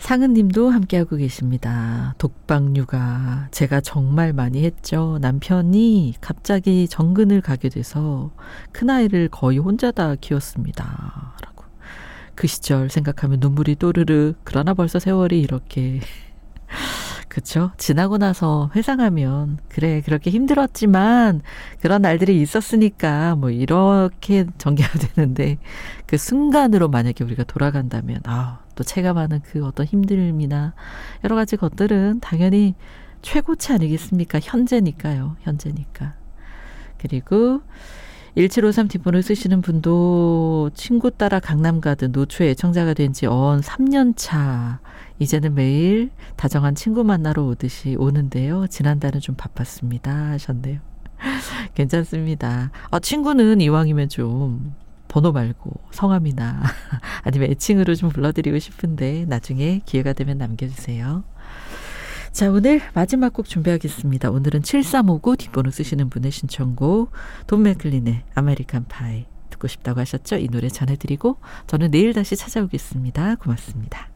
상은님도 함께하고 계십니다. 독박육아 제가 정말 많이 했죠. 남편이 갑자기 정근을 가게 돼서 큰아이를 거의 혼자 다 키웠습니다. 라고. 그 시절 생각하면 눈물이 또르르. 그러나 벌써 세월이 이렇게 그쵸? 지나고 나서 회상하면 그래 그렇게 힘들었지만 그런 날들이 있었으니까 뭐 이렇게 전개가 되는데 그 순간으로 만약에 우리가 돌아간다면 또 체감하는 그 어떤 힘듦이나 여러 가지 것들은 당연히 최고치 아니겠습니까? 현재니까요. 현재니까. 그리고 1753 뒷번호 쓰시는 분도 친구 따라 강남 가든 노초의 애청자가 된 지 3년 차. 이제는 매일 다정한 친구 만나러 오듯이 오는데요. 지난달은 좀 바빴습니다 하셨네요. 괜찮습니다. 친구는 이왕이면 좀 번호 말고 성함이나 아니면 애칭으로 좀 불러드리고 싶은데 나중에 기회가 되면 남겨주세요. 자, 오늘 마지막 곡 준비하겠습니다. 오늘은 7359 뒷번호 쓰시는 분의 신청곡 돈 맥클린의 아메리칸 파이 듣고 싶다고 하셨죠? 이 노래 전해드리고 저는 내일 다시 찾아오겠습니다. 고맙습니다.